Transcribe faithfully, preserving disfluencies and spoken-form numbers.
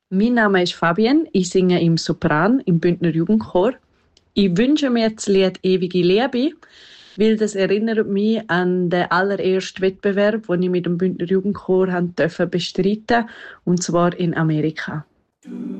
Mein Name ist Fabienne, ich singe im Sopran im Bündner Jugendchor. Ich wünsche mir das Lied «Ewige Liebe», weil das erinnert mich an den allerersten Wettbewerb, den ich mit dem Bündner Jugendchor haben durfte bestreiten, und zwar in Amerika.